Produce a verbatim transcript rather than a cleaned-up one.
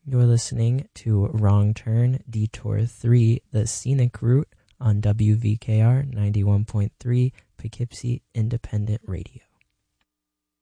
You're listening to Wrong Turn Detour three, the scenic route on W V K R ninety-one point three Poughkeepsie Independent Radio.